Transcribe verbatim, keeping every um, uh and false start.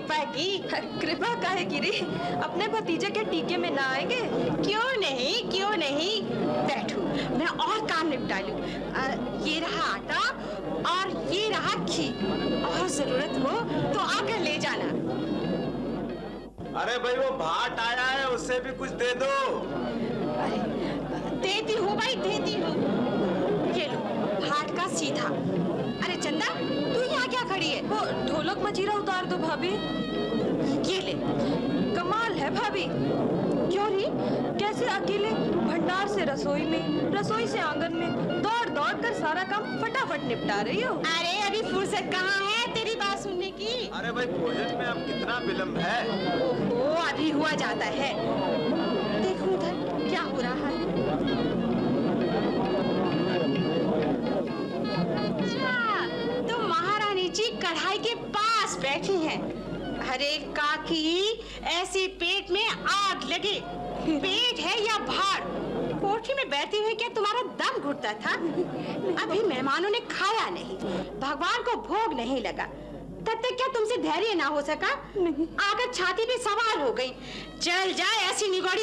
कृपा की। कृपा काहे गिरी? अपने भतीजे के टीके में ना आएंगे? क्यों नहीं, क्यों नहीं। बैठो, मैं और काम निपटा लूं। ये रहा आटा और ये रहा घी, और जरूरत हो तो आकर ले जाना। अरे भाई वो भाट आया है, उससे भी कुछ दे दो। अरे देती हूँ भाई, देती हूँ। ये लो भाट का सीधा। अरे चंदा, तू यहाँ क्या खड़ी है? वो ढोलक मजीरा उतार दो भाभी। ये ले। कमाल है भाभी। क्यों री? कैसे अकेले भंडार से रसोई में, रसोई से आंगन में दौड़ दौड़ कर सारा काम फटाफट निपटा रही हो? अरे अभी फुर्सत कहाँ है तेरी बात सुनने की। अरे भाई भोजन में अब कितना विलम्ब है। ओहो, अभी हुआ जाता है। देखो उधर क्या हो रहा है। अच्छा, तो महारानी जी कढ़ाई के पास बैठी हैं। अरे काकी, ऐसी पेट में आग लगे। पेट है या भाड़? कोठी में बैठे हुए क्या तुम्हारा दम घुटता था? अभी मेहमानों ने खाया नहीं, भगवान को भोग नहीं लगा, तब तक क्या तुमसे धैर्य ना हो सका? नहीं। आकर छाती पे सवार हो गई। चल जाए ऐसी निगौड़ी